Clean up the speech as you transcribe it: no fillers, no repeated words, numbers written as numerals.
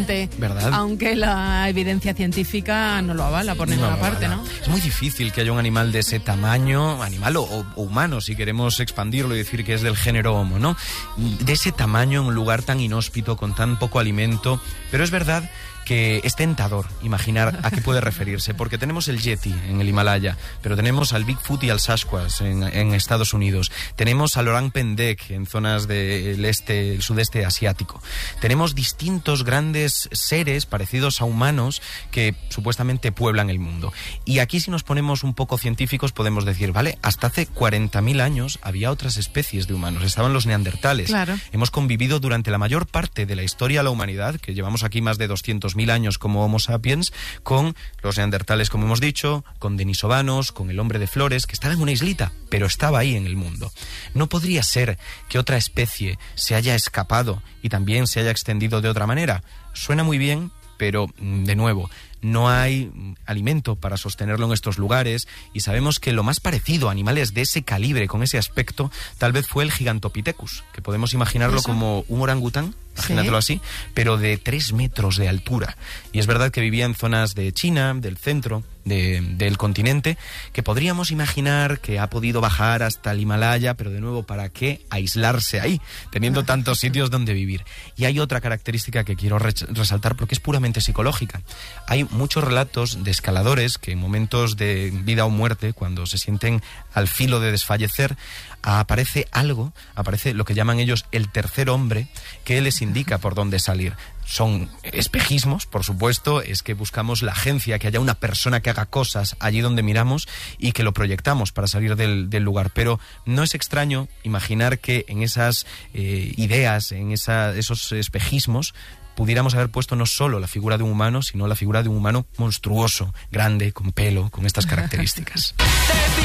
¿verdad? Aunque la evidencia científica no lo avala por ninguna parte, ¿no? Es muy difícil que haya un animal de ese tamaño, animal o humano, si queremos expandirlo y decir que es del género Homo, ¿no? De ese tamaño en un lugar tan inhóspito, con tan poco alimento, pero es verdad que es tentador imaginar a qué puede referirse, porque tenemos el Yeti en el Himalaya, pero tenemos al Bigfoot y al Sasquatch en Estados Unidos, tenemos al Orang Pendek en zonas del el sudeste asiático, tenemos distintos grandes seres parecidos a humanos que supuestamente pueblan el mundo. Y aquí, si nos ponemos un poco científicos, podemos decir, vale, hasta hace 40.000 años había otras especies de humanos, estaban los neandertales. Claro. Hemos convivido durante la mayor parte de la historia de la humanidad, que llevamos aquí más de 200.000 años como Homo sapiens, con los neandertales, como hemos dicho, con denisovanos, con el hombre de flores, que estaba en una islita, pero estaba ahí en el mundo. ¿No podría ser que otra especie se haya escapado y también se haya extendido de otra manera? Suena muy bien, pero, de nuevo, no hay alimento para sostenerlo en estos lugares, y sabemos que lo más parecido a animales de ese calibre, con ese aspecto, tal vez fue el Gigantopithecus, que podemos imaginarlo como un orangután, imagínatelo así, pero de 3 metros de altura. Y es verdad que vivía en zonas de China, del centro del continente, que podríamos imaginar que ha podido bajar hasta el Himalaya, pero de nuevo, ¿para qué aislarse ahí, teniendo tantos sitios donde vivir? Y hay otra característica que quiero resaltar, porque es puramente psicológica. Hay muchos relatos de escaladores que en momentos de vida o muerte, cuando se sienten al filo de desfallecer, aparece lo que llaman ellos el tercer hombre, que les indica por dónde salir. Son espejismos, por supuesto, es que buscamos la agencia, que haya una persona que haga cosas allí donde miramos y que lo proyectamos para salir del lugar. Pero no es extraño imaginar que en esas ideas, en esos espejismos, pudiéramos haber puesto no solo la figura de un humano, sino la figura de un humano monstruoso, grande, con pelo, con estas características.